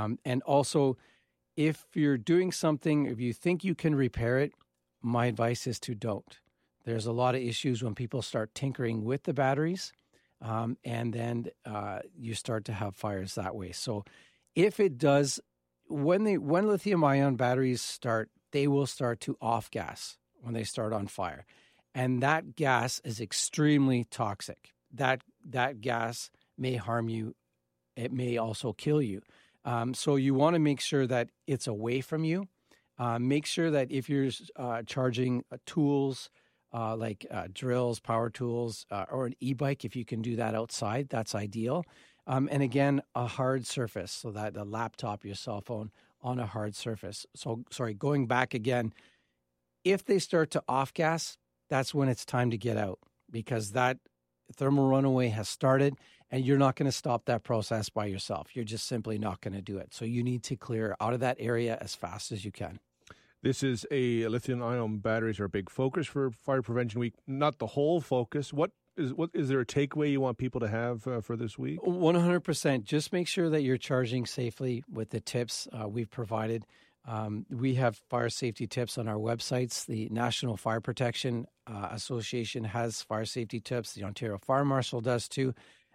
And also, if you're doing something, if you think you can repair it, my advice is to don't. There's a lot of issues when people start tinkering with the batteries, and then you start to have fires that way. So if it does, when lithium-ion batteries start, they will start to off-gas when they start on fire. And that gas is extremely toxic. That gas may harm you. It may also kill you. So you want to make sure that it's away from you. Make sure that if you're charging tools like drills, power tools, or an e-bike, if you can do that outside, that's ideal. And again, a hard surface, so that a laptop, your cell phone on a hard surface. So, going back again, if they start to off-gas, that's when it's time to get out, because that thermal runaway has started, and you're not going to stop that process by yourself. You're just simply not going to do it. So you need to clear out of that area as fast as you can. This is lithium-ion batteries are a big focus for Fire Prevention Week. Not the whole focus. What is there a takeaway you want people to have for this week? 100%. Just make sure that you're charging safely with the tips we've provided. We have fire safety tips on our websites. The National Fire Protection Association has fire safety tips. The Ontario Fire Marshal does too.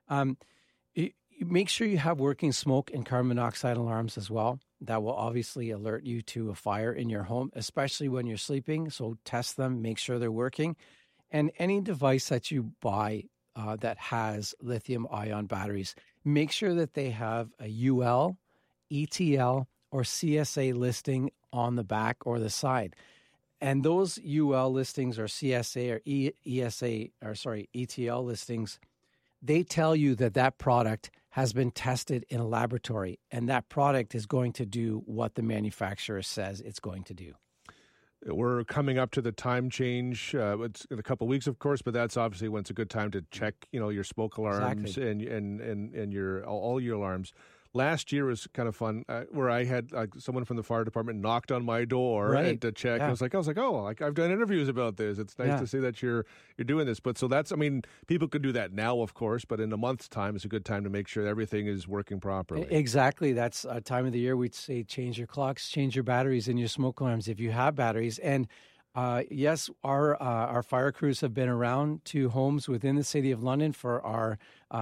Make sure you have working smoke and carbon monoxide alarms as well. That will obviously alert you to a fire in your home, especially when you're sleeping. So test them, make sure they're working. And any device that you buy that has lithium-ion batteries, make sure that they have a UL, ETL, or CSA listing on the back or the side. And those UL listings or CSA or ETL listings, they tell you that product has been tested in a laboratory, and that product is going to do what the manufacturer says it's going to do. We're coming up to the time change. It's in a couple of weeks, of course, but that's obviously when it's a good time to check, your smoke alarms and your all your alarms. Last year was kind of fun, where I had someone from the fire department knocked on my door and to check. Yeah. I was like, I've done interviews about this. It's nice to see that you're doing this. But so people could do that now, of course, but in a month's time, it's a good time to make sure everything is working properly. Exactly. That's a time of the year we'd say change your clocks, change your batteries in your smoke alarms if you have batteries. And yes, our fire crews have been around to homes within the City of London for our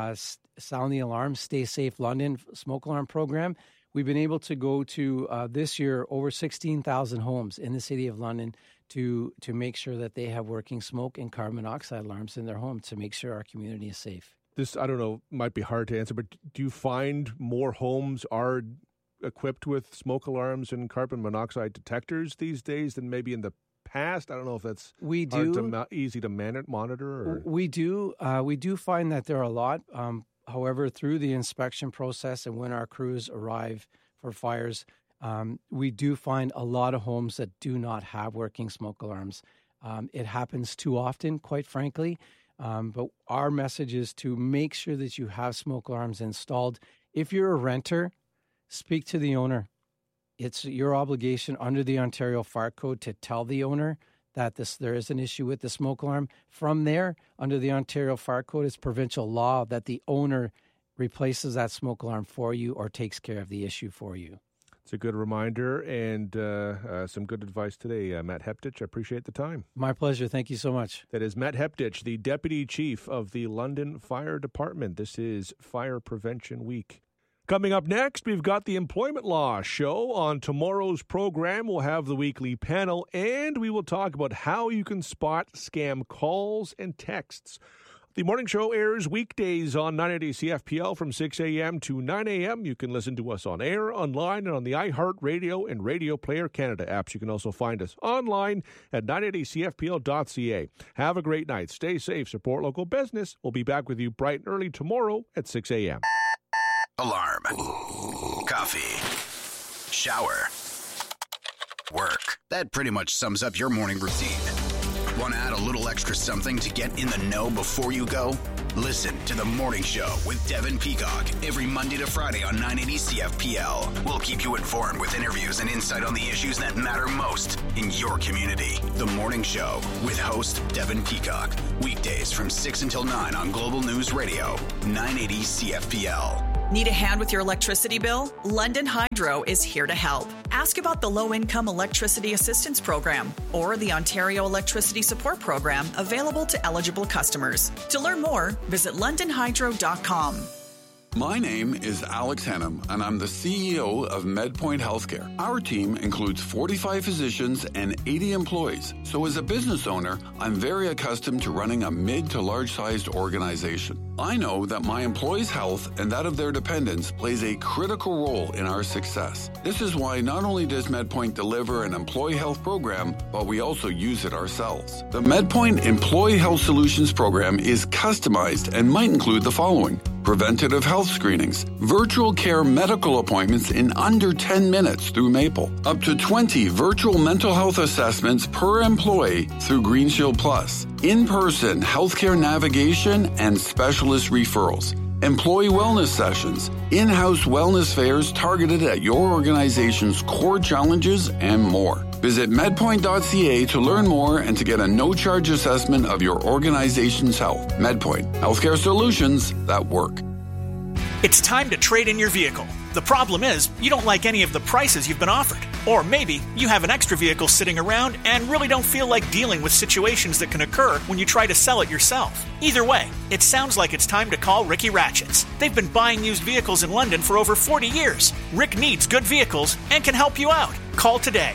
Sound the Alarm, Stay Safe London smoke alarm program. We've been able to go to this year over 16,000 homes in the City of London to make sure that they have working smoke and carbon monoxide alarms in their home to make sure our community is safe. This, I don't know, might be hard to answer, but do you find more homes are equipped with smoke alarms and carbon monoxide detectors these days than maybe in the past? I don't know if that's easy to monitor. Or? We do find that there are a lot. However, through the inspection process and when our crews arrive for fires, we do find a lot of homes that do not have working smoke alarms. It happens too often, quite frankly. But our message is to make sure that you have smoke alarms installed. If you're a renter, speak to the owner. It's your obligation under the Ontario Fire Code to tell the owner that there is an issue with the smoke alarm. From there, under the Ontario Fire Code, it's provincial law that the owner replaces that smoke alarm for you or takes care of the issue for you. It's a good reminder and some good advice today. Matt Heptich, I appreciate the time. My pleasure. Thank you so much. That is Matt Heptich, the Deputy Chief of the London Fire Department. This is Fire Prevention Week. Coming up next, we've got the Employment Law Show. On tomorrow's program, we'll have the weekly panel, and we will talk about how you can spot scam calls and texts. The morning show airs weekdays on 980 CFPL from 6 a.m. to 9 a.m. You can listen to us on air, online, and on the iHeartRadio and Radio Player Canada apps. You can also find us online at 980CFPL.ca. Have a great night. Stay safe. Support local business. We'll be back with you bright and early tomorrow at 6 a.m. Alarm. Coffee. Shower. Work. That pretty much sums up your morning routine. Want to add a little extra something to get in the know before you go? Listen to The Morning Show with Devin Peacock every Monday to Friday on 980 CFPL. We'll keep you informed with interviews and insight on the issues that matter most in your community. The Morning Show with host Devin Peacock. Weekdays from 6 until 9 on Global News Radio, 980 CFPL. Need a hand with your electricity bill? London Hydro is here to help. Ask about the Low-Income Electricity Assistance Program or the Ontario Electricity Support Program available to eligible customers. To learn more, visit londonhydro.com. My name is Alex Hennam, and I'm the CEO of MedPoint Healthcare. Our team includes 45 physicians and 80 employees. So as a business owner, I'm very accustomed to running a mid to large-sized organization. I know that my employees' health and that of their dependents plays a critical role in our success. This is why not only does MedPoint deliver an employee health program, but we also use it ourselves. The MedPoint Employee Health Solutions program is customized and might include the following: preventative health screenings, virtual care medical appointments in under 10 minutes through Maple, up to 20 virtual mental health assessments per employee through Green Shield Plus, in-person healthcare navigation and specialist referrals, employee wellness sessions, in-house wellness fairs targeted at your organization's core challenges, and more. Visit medpoint.ca to learn more and to get a no-charge assessment of your organization's health. MedPoint, healthcare solutions that work. It's time to trade in your vehicle. The problem is, you don't like any of the prices you've been offered. Or maybe you have an extra vehicle sitting around and really don't feel like dealing with situations that can occur when you try to sell it yourself. Either way, it sounds like it's time to call Ricky Ratchets. They've been buying used vehicles in London for over 40 years. Rick needs good vehicles and can help you out. Call today,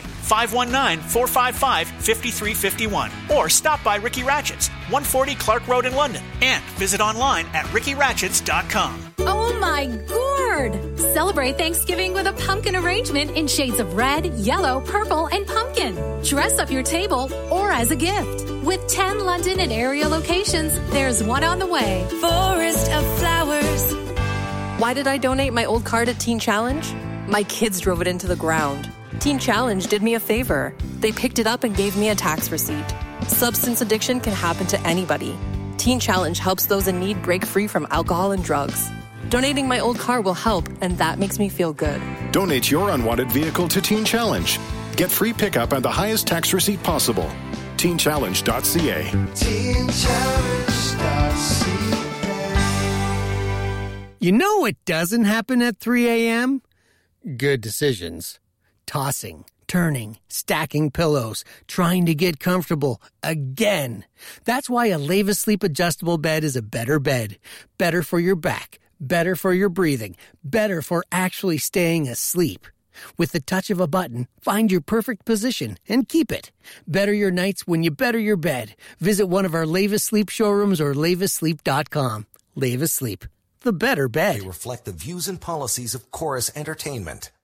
519-455-5351. Or stop by Ricky Ratchets, 140 Clark Road in London. And visit online at rickyratchets.com. Oh my gourd! Celebrate Thanksgiving with a pumpkin arrangement in shades of red, yellow, purple, and pumpkin. Dress up your table or as a gift. With 10 London and area locations, there's one on the way. Forest of flowers. Why did I donate my old car to Teen Challenge? My kids drove it into the ground. Teen Challenge did me a favor. They picked it up and gave me a tax receipt. Substance addiction can happen to anybody. Teen Challenge helps those in need break free from alcohol and drugs. Donating my old car will help, and that makes me feel good. Donate your unwanted vehicle to Teen Challenge. Get free pickup and the highest tax receipt possible. TeenChallenge.ca. TeenChallenge.ca. You know what doesn't happen at 3 a.m.? Good decisions. Tossing, turning, stacking pillows, trying to get comfortable again. That's why a Leva Sleep adjustable bed is a better bed. Better for your back, better for your breathing, better for actually staying asleep. With the touch of a button, find your perfect position and keep it. Better your nights when you better your bed. Visit one of our Leva Sleep showrooms or levasleep.com. Leva Sleep, the better bed. They reflect the views and policies of Chorus Entertainment.